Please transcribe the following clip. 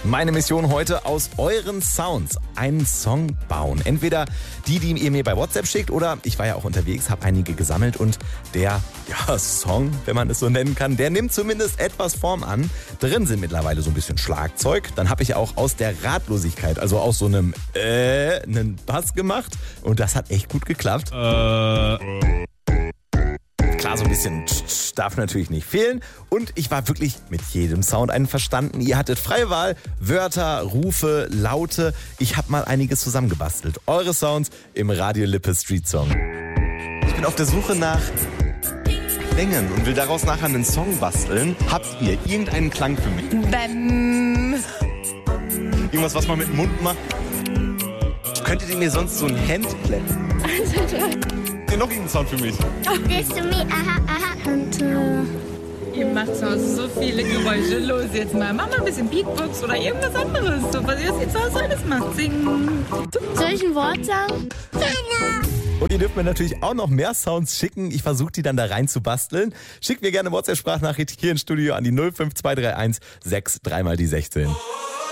Meine Mission heute: aus euren Sounds einen Song bauen. Entweder die ihr mir bei WhatsApp schickt, oder ich war ja auch unterwegs, habe einige gesammelt und der Song, wenn man es so nennen kann, der nimmt zumindest etwas Form an. Drin sind mittlerweile so ein bisschen Schlagzeug. Dann habe ich auch aus der Ratlosigkeit, also aus so einem einen Bass gemacht und das hat echt gut geklappt. Klar, so ein bisschen darf natürlich nicht fehlen. Und ich war wirklich mit jedem Sound einverstanden. Ihr hattet freie Wahl, Wörter, Rufe, Laute. Ich habe mal einiges zusammengebastelt. Eure Sounds im Radio Lippe Street Song. Ich bin auf der Suche nach Klängen und will daraus nachher einen Song basteln. Habt ihr irgendeinen Klang für mich? Bäm. Irgendwas, was man mit dem Mund macht? Könntet ihr mir sonst so ein Handclap? Habt ihr noch irgendeinen Sound für mich? Bist du mir? Aha, aha. Und Ihr macht zu Hause so viele Geräusche. Los jetzt mal. Mach mal ein bisschen Beatbox oder irgendwas anderes. So, was ihr jetzt zu Hause alles macht. Singen. soll ich ein Wort sagen? Und ihr dürft mir natürlich auch noch mehr Sounds schicken. Ich versuche die dann da rein zu basteln. Schickt mir gerne WhatsApp-Sprachnachricht hier ins Studio an die 05231 63 mal die 16.